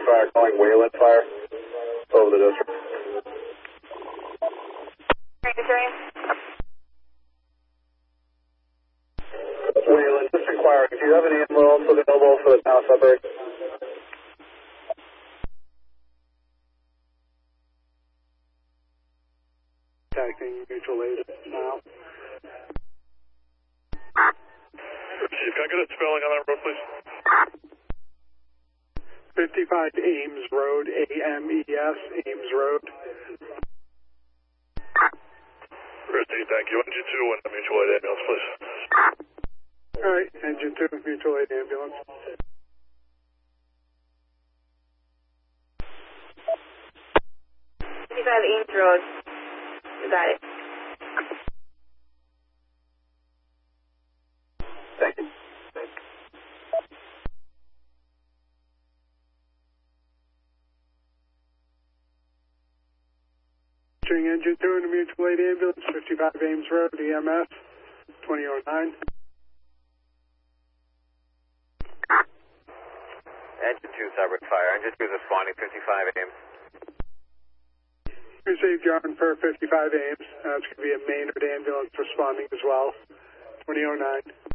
Fire calling Wayland Fire over the district. Wayland, just inquiring, do you have any ambulance available for the town of Sudbury? Contacting mutual aid now. Chief, can I get a spelling on that road, please? 55 Ames Road, A-M-E-S, Ames Road. Christy, thank you. Engine 2 and the mutual aid ambulance, please. All right, Engine 2, mutual aid ambulance. Ames Road. You got it. Thank you. Engine 2 and the mutual aid ambulance, 55 Ames Road, EMS, 2009. Engine 2, Sudbury Fire. Engine 2 is responding, 55 Ames. Received John for 55 Ames. It's going to be a Maynard ambulance responding as well, 2009.